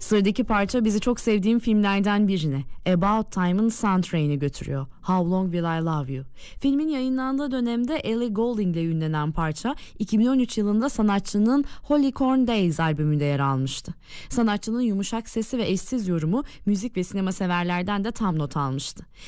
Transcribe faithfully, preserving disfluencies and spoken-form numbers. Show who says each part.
Speaker 1: Sıradaki parça bizi çok sevdiğim filmlerden birine, About Time'ın soundtrack'ini götürüyor. How Long Will I Love You? Filmin yayınlandığı dönemde Ellie Goulding ile ünlenen parça iki bin on üç yılında sanatçının Holy Corn Days albümünde yer almıştı. Sanatçının yumuşak sesi ve eşsiz yorumu müzik ve sinema severlerden de tam not almıştı.